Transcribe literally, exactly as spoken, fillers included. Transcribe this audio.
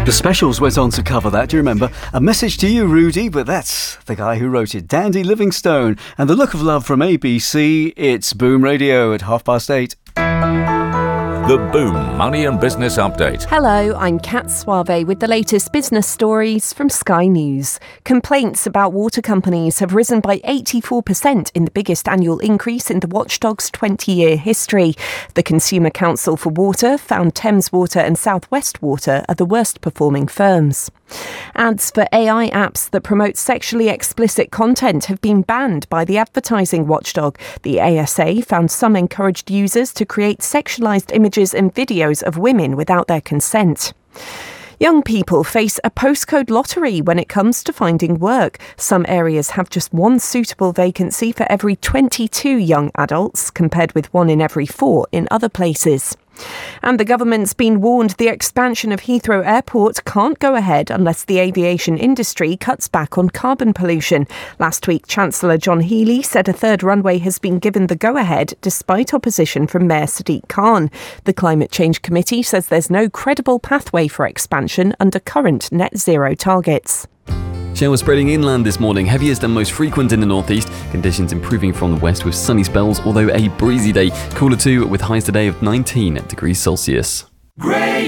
The Specials went on to cover that, do you remember? A Message to You, Rudy, but that's the guy who wrote it, Dandy Livingstone. And The Look of Love from A B C. It's Boom Radio at half past eight. The Boom Money and Business Update. Hello, I'm Kat Suave with the latest business stories from Sky News. Complaints about water companies have risen by eighty-four percent in the biggest annual increase in the watchdog's twenty-year history. The Consumer Council for Water found Thames Water and South West Water are the worst performing firms. Ads for A I apps that promote sexually explicit content have been banned by the advertising watchdog. The A S A found some encouraged users to create sexualised images and videos of women without their consent. Young people face a postcode lottery when it comes to finding work. Some areas have just one suitable vacancy for every twenty-two young adults, compared with one in every four in other places. And the government's been warned the expansion of Heathrow Airport can't go ahead unless the aviation industry cuts back on carbon pollution. Last week, Chancellor John Healey said a third runway has been given the go-ahead despite opposition from Mayor Sadiq Khan. The Climate Change Committee says there's no credible pathway for expansion under current net zero targets. Showers spreading inland this morning, heaviest and most frequent in the northeast. Conditions improving from the west with sunny spells, although a breezy day. Cooler too, with highs today of nineteen degrees Celsius. Great.